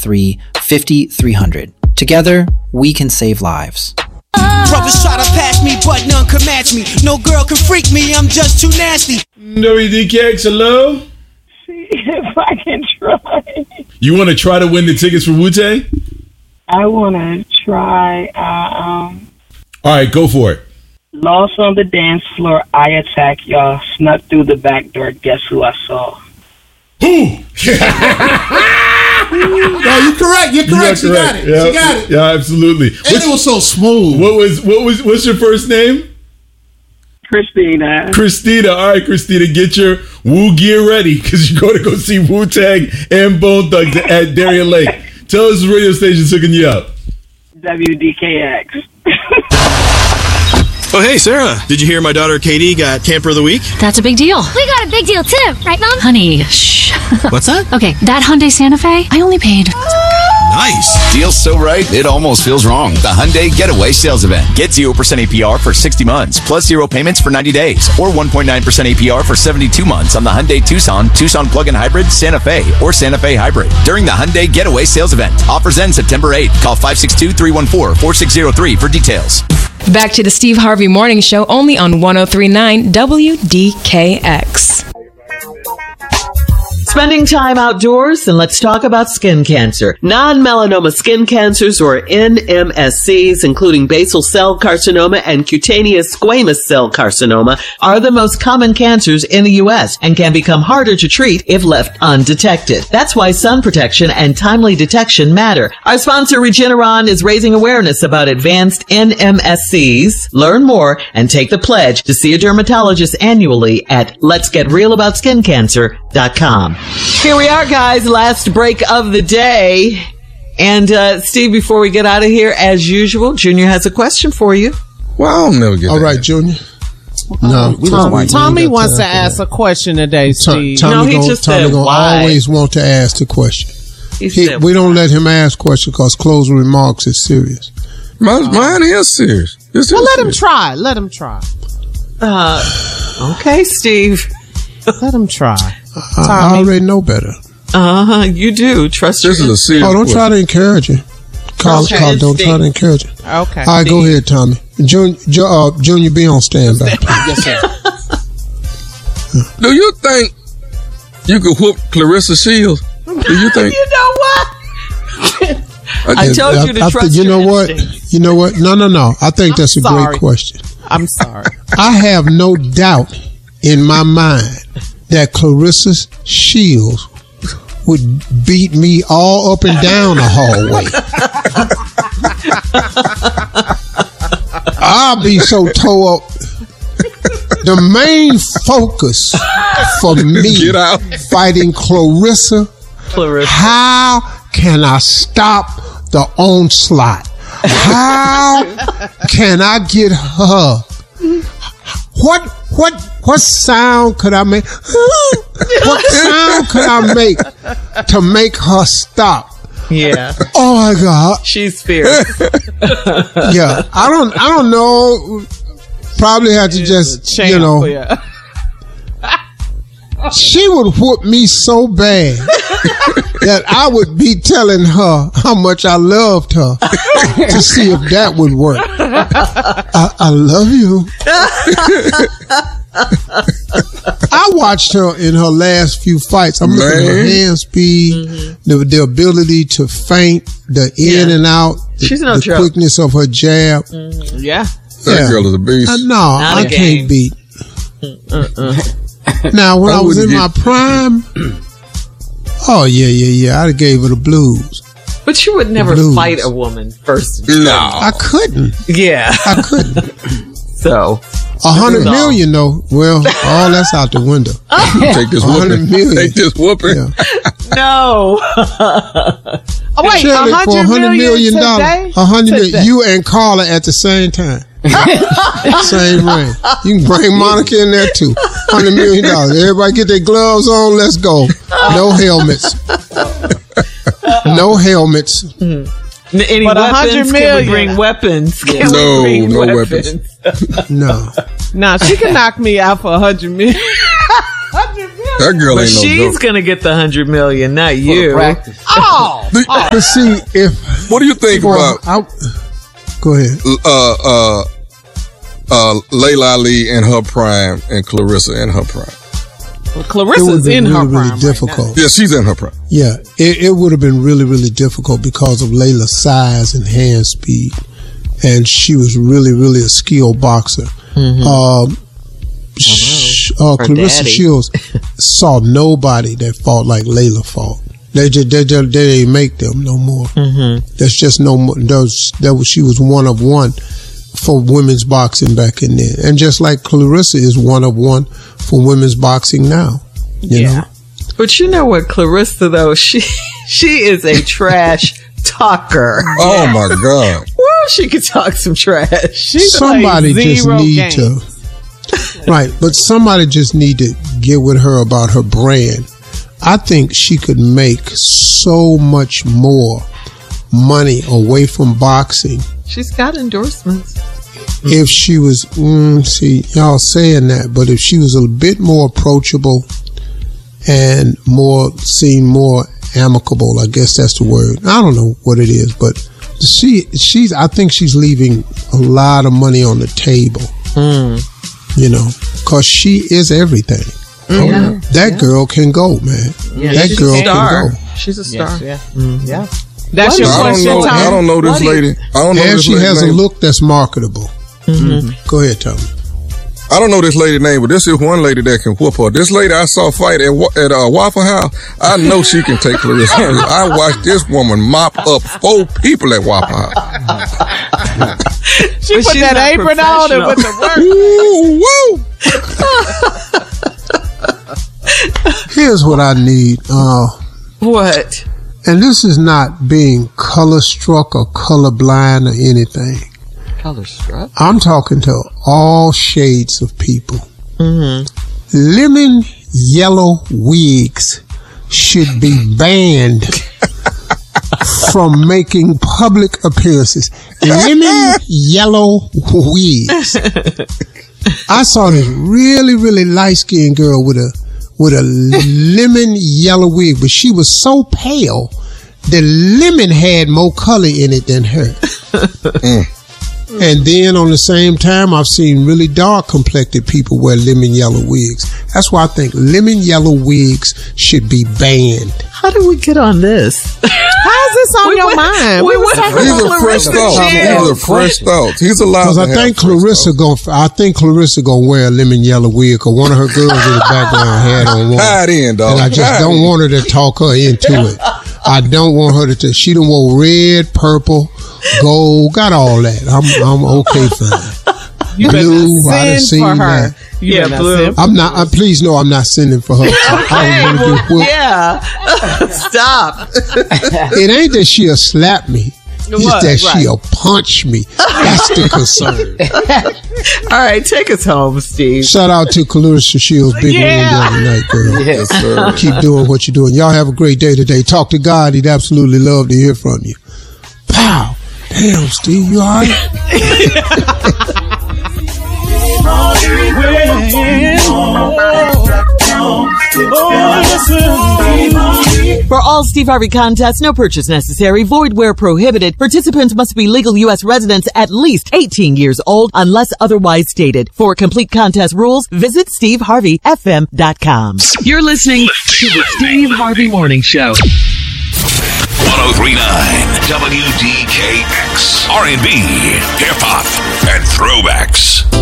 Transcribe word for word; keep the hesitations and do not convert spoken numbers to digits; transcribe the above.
three, five oh three hundred. Together, we can save lives. Brothers try to pass me, but none can match me. No girl can freak me, I'm just too nasty. W D K X, hello? See if I can try. You want to try to win the tickets for Wu-Tang? I want to try. Uh, um, All right, go for it. Lost on the dance floor, I attack y'all. Snuck through the back door, guess who I saw? Who? No, you're correct. You're correct. You she got correct. it. Yeah, she got it. Yeah, absolutely. And What's, it was so smooth. What was what was what's your first name? Christina. Christina. All right, Christina, get your Wu gear ready because you're going to go see Wu-Tang and Bone Thugs at Darien Lake. Tell us the radio station's hooking you up. W D K X. Oh, hey, Sarah. Did you hear my daughter Katie got Camper of the Week? That's a big deal. We got a big deal too, right, Mom? Honey, shh. What's that? Okay, that Hyundai Santa Fe, I only paid... Nice. Deal's so right, it almost feels wrong. The Hyundai Getaway Sales Event. Get zero percent A P R for sixty months, plus zero payments for ninety days, or one point nine percent A P R for seventy-two months on the Hyundai Tucson, Tucson Plug-in Hybrid, Santa Fe, or Santa Fe Hybrid. During the Hyundai Getaway Sales Event. Offers end September eighth. Call five six two, three one four, four six zero three for details. Back to the Steve Harvey Morning Show, only on one oh three point nine W D K X. Spending time outdoors, and let's talk about skin cancer. Non-melanoma skin cancers, or N M S Cs, including basal cell carcinoma and cutaneous squamous cell carcinoma, are the most common cancers in the U S and can become harder to treat if left undetected. That's why sun protection and timely detection matter. Our sponsor, Regeneron, is raising awareness about advanced N M S Cs. Learn more and take the pledge to see a dermatologist annually at lets get real about skin cancer dot com. Here we are, guys. Last break of the day. And, uh, Steve, before we get out of here, as usual, Junior has a question for you. Well, I'll never get All that. right, Junior. No, Tommy, Tommy, Tommy wants to that. ask a question today, Steve. Tommy no, he gonna, just Tommy said gonna why. always want to ask the question. He He, said, we don't let him ask questions because closing remarks is serious. Mine, mine is serious. This well, is let serious. him try. Let him try. uh, okay, Steve. Let him try. I, I already know better. Uh-huh, you do. Trust This your is a serious Oh, don't question. try to encourage him. Call, Okay, call, don't Steve. try to encourage him. Okay. All right, go ahead, Tommy. Junior, Ju- uh, Junior, be on standby. Yes, sir. Do you think you could whoop Clarissa Shields? Do you think? You know what? I told you to I, I, trust You know your what? instincts. You know what? No, no, no. I think that's a sorry. great question. I'm sorry. I have no doubt in my mind that Clarissa Shields would beat me all up and down the hallway. I'll be so tore up. The main focus for me Get out. fighting Clarissa, Clarissa. how can I stop the onslaught? How can I get her? What what what sound could I make? What sound could I make to make her stop? Yeah. Oh my God. She's fierce. Yeah. I don't I don't know. Probably have to just you know. Yeah. She would whoop me so bad that I would be telling her how much I loved her to see if that would work. I, I love you. I watched her in her last few fights. I'm looking at her Man. hand speed, Mm-hmm. the, the ability to feint, the in Yeah. and out, the, She's no the joke. quickness of her jab. Yeah. That Yeah. girl is a beast. Uh, no, Not I a game. can't beat. Now, when I I, was in wouldn't my get- prime, oh yeah, yeah, yeah, I'd have gave her the blues. But you would never Blues. fight a woman first. No. I couldn't. Yeah. I couldn't. So. A hundred No. million, though. Well, all that's out the window. Take this A hundred whooping. million. Take this whooping. Yeah. No. Oh, wait, Shirley, a for a hundred hundred million million today? dollars, a hundred million, Today. you and Carla at the same time. Same ring. You can bring Monica in there too. Hundred million dollars. Everybody get their gloves on. Let's go. No helmets. No helmets. Any But a hundred weapons? Can we million. bring weapons? Can we No, bring no weapons? No. Nah, she can knock me out for a hundred million. Hundred million. That girl But ain't no she's joke. gonna get the hundred million, not you. Oh, but see, if What do you think well, about? I, go ahead. Uh, uh, uh, Layla Ali in her prime and Clarissa in her prime. Well, It Clarissa's would have in been her really, prime. really difficult. Yeah, she's in her prime. Yeah, it, it would have been really, really difficult because of Layla's size and hand speed, and she was really, really a skilled boxer. Mm-hmm. Um, sh- uh, Her Clarissa daddy. Shields saw nobody that fought like Layla fought. They just they, they, they didn't make them no more. Mm-hmm. There's just no more. That was, that was she was one of one for women's boxing back in then, and just like Clarissa is one of one for women's boxing now. You Yeah. know? But you know what, Clarissa though, she she is a trash talker. Oh my God! Well, she could talk some trash. She's somebody like just zero need game. to right, but somebody just need to get with her about her brand. I think she could make so much more money away from boxing She's got endorsements. if she was mm, see y'all saying that, but if she was a bit more approachable and more seemed more amicable, I guess that's the word. I don't know what it is, but she she's I think she's leaving a lot of money on the table. Mm. You know, because she is everything. Yeah. That girl can go, man. Yeah, that she's girl a star. can go. She's a star. Yes, yeah. Mm. Yeah. That's your I don't question, know. Tom. I don't know this What do you- lady. I don't know And this she lady has a name. look that's marketable. Mm-hmm. Go ahead, Tommy. I don't know this lady name, but this is one lady that can whoop her. This lady I saw fight at Wa- at uh, Waffle House. I know she can take Clarissa. I watched this woman mop up four people at Waffle House. She But put she's that not apron on and went to work. Ooh, woo! Here's what I need. Uh, What? and this is not being color struck or color blind or anything. Color struck. I'm talking to all shades of people. Mm-hmm. Lemon yellow wigs should be banned from making public appearances. Lemon yellow wigs. I saw this really, really light-skinned girl with a with a lemon yellow wig, but she was so pale, the lemon had more color in it than her. Mm. And then on the same time, I've seen really dark complected people wear lemon yellow wigs. That's why I think lemon yellow wigs should be banned. How did we get on this? How's this on We your went- mind? we We was went- talking These about are fresh Clarissa thoughts. Shields. These are fresh thoughts. He's allowed Because to I have think fresh Clarissa thoughts. going I think Clarissa gonna wear a lemon yellow wig because one of her girls in the background had on one. Hide in, dog. And I just Hide don't in. want her to talk her into it. I don't want her to. T- she done wore red, purple, gold, got all that. I'm I'm okay fine. You better Blue, not I done send seen for her. that. You Yeah, better not blue. send for I'm not. Uh, please no, I'm not sending for her. I was gonna get whooped. Yeah. Stop. It ain't that she'll slap me. It's What? that Right. she'll punch me. That's the concern. All right, take us home, Steve. Shout out to Clarissa Shields, big Yeah. win the other night, girl. Yes, sir. Keep doing what you're doing. Y'all have a great day today. Talk to God. He'd absolutely love to hear from you. Pow. Damn, Steve, you all right? For all Steve Harvey contests, no purchase necessary, void where prohibited. Participants must be legal U S residents at least eighteen years old unless otherwise stated. For complete contest rules, visit steve harvey f m dot com. You're listening to the Steve Harvey Morning Show. one oh three point nine W D K X. R and B, hip hop, and throwbacks.